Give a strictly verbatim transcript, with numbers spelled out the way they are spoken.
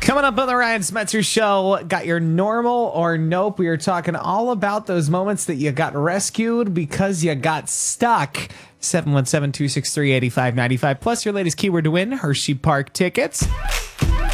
Coming up on the Ryan Smetzer Show, got your normal or nope. We are talking all about those moments that you got rescued because you got stuck. seven one seven, two six three, eight five nine five. Plus your latest keyword to win, Hershey Park tickets.